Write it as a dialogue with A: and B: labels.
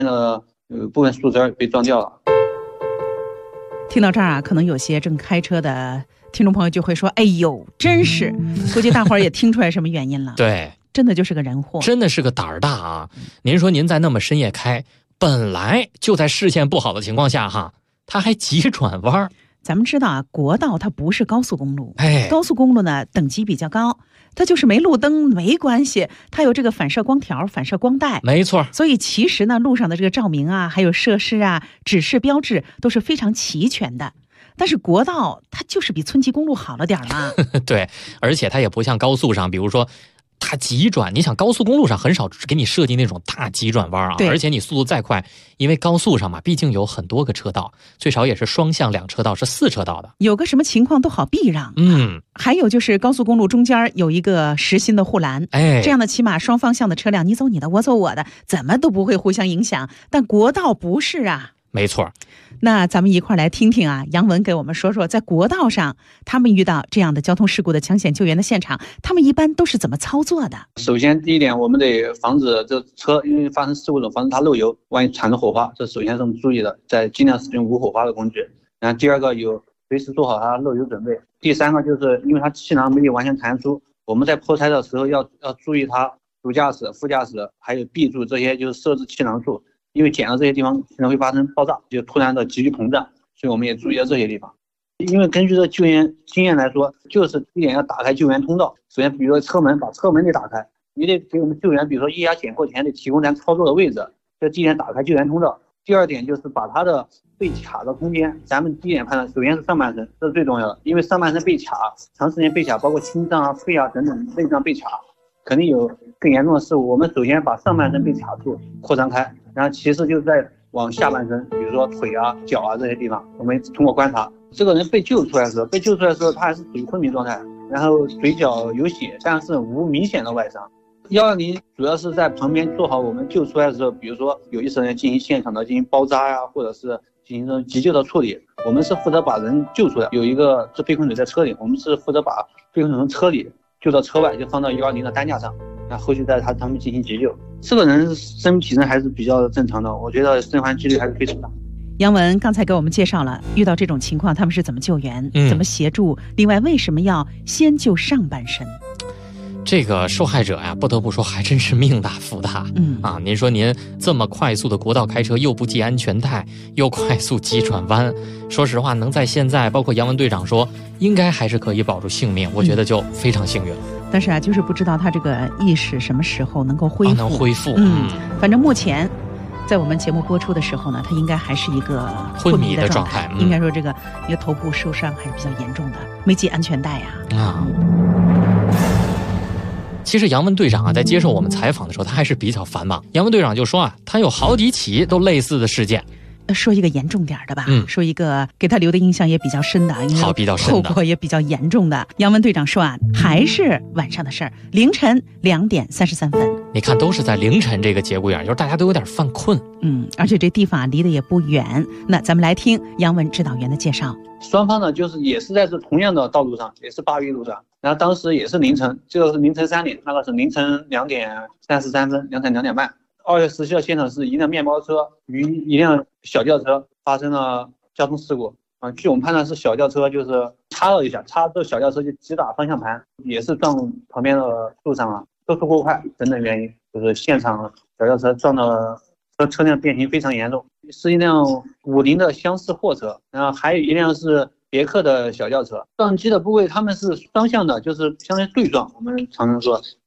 A: 部分树枝被撞掉了。
B: 听到这儿啊，可能有些正开车的听众朋友就会说：“哎呦，真是！”估计大伙儿也听出来什么原因了。
C: 对，
B: 真的就是个人祸，
C: 真的是个胆儿大啊！您说您在那么深夜开，本来就在视线不好的情况下哈，他还急转弯。
B: 咱们知道啊，国道它不是高速公路，高速公路呢等级比较高，它就是没路灯没关系，它有这个反射光条、反射光带，
C: 没错。
B: 所以其实呢，路上的这个照明啊，还有设施啊、指示标志都是非常齐全的。但是国道它就是比村级公路好了点嘛。
C: 对，而且它也不像高速上，比如说它急转，你想高速公路上很少给你设计那种大急转弯啊，而且你速度再快，因为高速上嘛，毕竟有很多个车道，最少也是双向2车道，是4车道的，
B: 有个什么情况都好避让。还有就是高速公路中间有一个实心的护栏，这样的起码双方向的车辆，你走你的，我走我的，怎么都不会互相影响。但国道不是啊。
C: 没错。
B: 那咱们一块来听听啊，杨文给我们说说，在国道上他们遇到这样的交通事故的抢险救援的现场，他们一般都是怎么操作的？
A: 首先第一点，我们得防止这车因为发生事故中防止它漏油，万一产生火花，这首先是我们注意的，在尽量使用无火花的工具。然后第二个有随时做好它漏油准备。第三个就是因为它气囊没有完全弹出，我们在破拆的时候要注意它主驾驶、副驾驶还有 B 柱这些就是设置气囊处。因为剪到这些地方可能会发生爆炸，就突然的急剧膨胀，所以我们也注意到这些地方。因为根据这救援经验来说，就是第一点要打开救援通道。首先比如说车门，把车门得打开，你得给我们救援比如说液压减货前得提供咱操作的位置，这第一点打开救援通道。第二点就是把它的被卡的空间，咱们第一点判断首先是上半身，这是最重要的，因为上半身被卡长时间被卡，包括心脏啊、肺啊等等内脏被卡，肯定有更严重的事故。我们首先把上半身被卡住扩张开，然后其次就在往下半身，比如说腿啊、脚啊这些地方，我们通过观察，这个人被救出来的时候，他还是属于昏迷状态，然后嘴角有血，但是无明显的外伤。120主要是在旁边做好我们救出来的时候，比如说有医生进行现场的进行包扎呀，或者是进行这种急救的处理。我们是负责把人救出来，有一个这被困者在车里，我们是负责把被困者从车里救到车外，就放到120的担架上，然后后续在他们进行急救。这个人生命体征还是比较正常的，我觉得生还几率还是非常大。
B: 杨文刚才给我们介绍了遇到这种情况他们是怎么救援、怎么协助，另外为什么要先救上半身。
C: 这个受害者呀，不得不说还真是命大福大。您说您这么快速的国道开车，又不系安全带，又快速急转弯，说实话，能在现在，包括杨文队长说，应该还是可以保住性命，我觉得就非常幸运了。
B: 但是啊，就是不知道他这个意识什么时候能够恢复。
C: 能恢复。
B: 反正目前在我们节目播出的时候呢，他应该还是一个
C: 昏迷的状态。
B: 应该说这个一个头部受伤还是比较严重的，没系安全带呀。
C: 其实杨文队长啊，在接受我们采访的时候，他还是比较繁忙。杨文队长就说啊，他有好几起都类似的事件。
B: 说一个严重点的吧，说一个给他留的印象也比较深的，
C: 比较深的，
B: 后果也比较严重的。杨文队长说啊，还是晚上的事儿，凌晨2点33分。
C: 你看，都是在凌晨这个节骨眼，就是大家都有点犯困。
B: 而且这地方离得也不远。那咱们来听杨文指导员的介绍。
A: 双方呢，就是也是在这同样的道路上，也是8育路上，然后当时也是凌晨，这个是凌晨3点，那个是凌晨2点33分，凌晨2点半。2月17号现场是一辆面包车与一辆小轿车发生了交通事故。据我们判断是小轿车就是擦了一下，擦这小轿车就击打方向盘，也是撞旁边的树上了，车速过快等等原因，就是现场小轿车撞到车辆变形非常严重，是一辆50的厢式货车，然后还有一辆是别克的小轿车。撞击的部位他们是双向的，就是相当于对撞，我们常常说